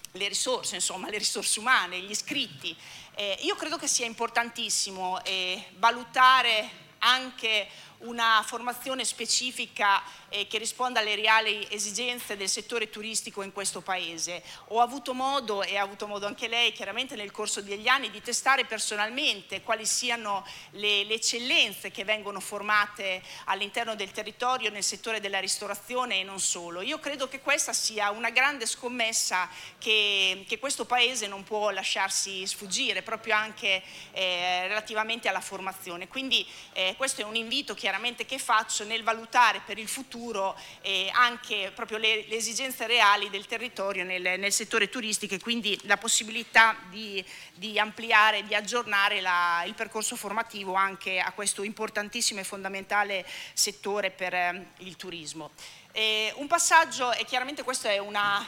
le risorse, insomma, le risorse umane, gli iscritti. Io credo che sia importantissimo valutare anche una formazione specifica che risponda alle reali esigenze del settore turistico in questo Paese. Ho avuto modo, e ha avuto modo anche lei chiaramente nel corso degli anni, di testare personalmente quali siano le eccellenze che vengono formate all'interno del territorio nel settore della ristorazione e non solo. Io credo che questa sia una grande scommessa che questo Paese non può lasciarsi sfuggire, proprio anche relativamente alla formazione. Quindi questo è un invito chiaramente che faccio nel valutare per il futuro anche proprio le esigenze reali del territorio nel settore turistico e quindi la possibilità di ampliare, di aggiornare il percorso formativo anche a questo importantissimo e fondamentale settore per il turismo. Un passaggio, e chiaramente questa è una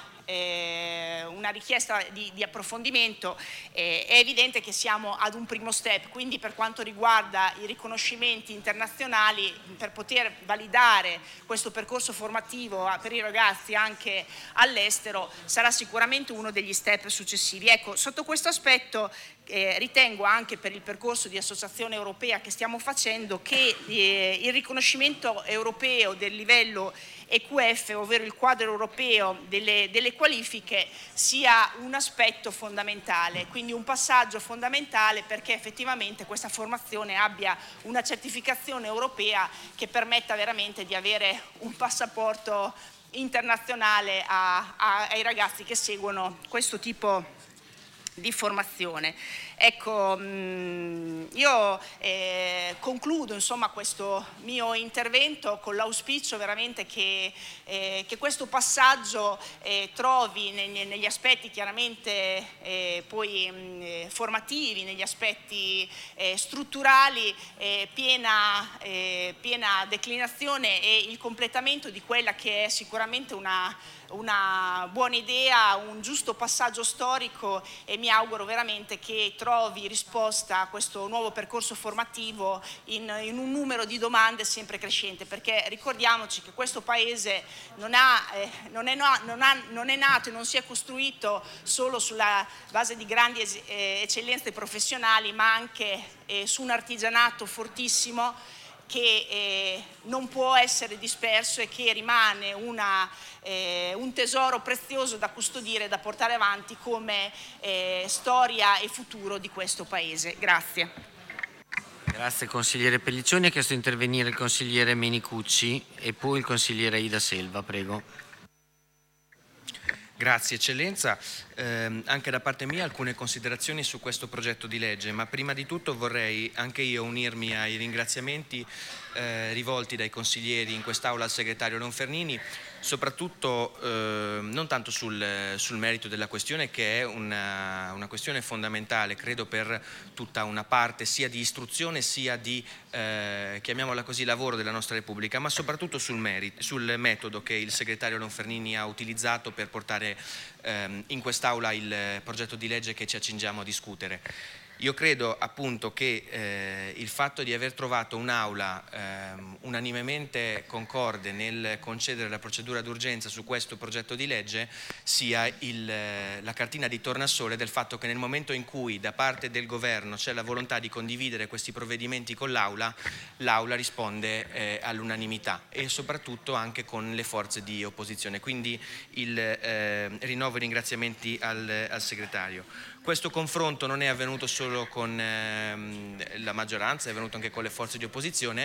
richiesta di approfondimento, è evidente che siamo ad un primo step, quindi per quanto riguarda i riconoscimenti internazionali, per poter validare questo percorso formativo per i ragazzi anche all'estero sarà sicuramente uno degli step successivi. Ecco, sotto questo aspetto ritengo anche per il percorso di associazione europea che stiamo facendo che il riconoscimento europeo del livello EQF, ovvero il quadro europeo delle qualifiche, sia un aspetto fondamentale, quindi un passaggio fondamentale perché effettivamente questa formazione abbia una certificazione europea che permetta veramente di avere un passaporto internazionale ai ragazzi che seguono questo tipo di formazione. Ecco, io concludo insomma questo mio intervento con l'auspicio veramente che questo passaggio trovi negli aspetti chiaramente poi formativi, negli aspetti strutturali piena declinazione e il completamento di quella che è sicuramente una buona idea, un giusto passaggio storico e mi auguro veramente che trovi risposta a questo nuovo percorso formativo in un numero di domande sempre crescente, perché ricordiamoci che questo Paese non è nato e non si è costruito solo sulla base di grandi eccellenze professionali, ma anche su un artigianato fortissimo che non può essere disperso e che rimane un tesoro prezioso da custodire e da portare avanti come storia e futuro di questo Paese. Grazie. Grazie consigliere Pelliccioni. Ha chiesto di intervenire il consigliere Menicucci e poi il consigliere Ida Selva, prego. Grazie Eccellenza, anche da parte mia alcune considerazioni su questo progetto di legge, ma prima di tutto vorrei anche io unirmi ai ringraziamenti rivolti dai consiglieri in quest'Aula al segretario Lonfernini, soprattutto non tanto sul merito della questione, che è una questione fondamentale, credo, per tutta una parte sia di istruzione sia di, chiamiamola così, lavoro della nostra Repubblica, ma soprattutto sul metodo che il segretario Lonfernini ha utilizzato per portare in quest'Aula il progetto di legge che ci accingiamo a discutere. Io credo appunto che il fatto di aver trovato un'Aula unanimemente concorde nel concedere la procedura d'urgenza su questo progetto di legge sia la cartina di tornasole del fatto che nel momento in cui da parte del Governo c'è la volontà di condividere questi provvedimenti con l'Aula, l'Aula risponde all'unanimità e soprattutto anche con le forze di opposizione. Quindi rinnovo i ringraziamenti al segretario. Questo confronto non è avvenuto solo con la maggioranza, è avvenuto anche con le forze di opposizione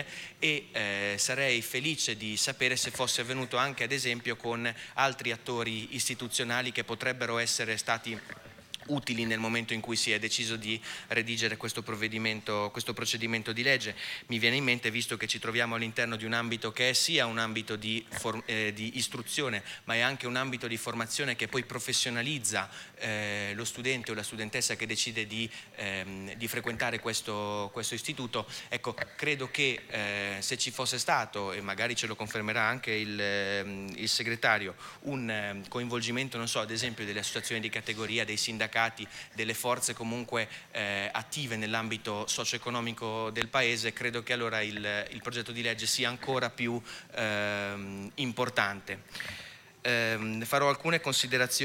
e sarei felice di sapere se fosse avvenuto anche ad esempio con altri attori istituzionali che potrebbero essere stati utili nel momento in cui si è deciso di redigere questo procedimento di legge. Mi viene in mente, visto che ci troviamo all'interno di un ambito che è sia un ambito di istruzione, ma è anche un ambito di formazione che poi professionalizza lo studente o la studentessa che decide di frequentare questo istituto. Ecco, credo che se ci fosse stato, e magari ce lo confermerà anche il segretario, un coinvolgimento, non so, ad esempio delle associazioni di categoria, dei sindacati, delle forze comunque attive nell'ambito socio-economico del Paese, credo che allora il progetto di legge sia ancora più importante. Farò alcune considerazioni